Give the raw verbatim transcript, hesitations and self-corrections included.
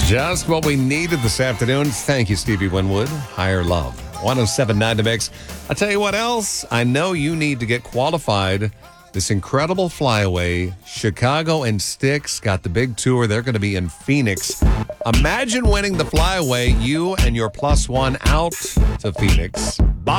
Just what we needed this afternoon. Thank you, Stevie Winwood. Higher Love. one oh seven point nine The Mix. I'll tell you what else. I know you need to get qualified. This incredible flyaway, Chicago and Styx got the big tour. They're going to be in Phoenix. Imagine winning the flyaway, you and your plus one out to Phoenix.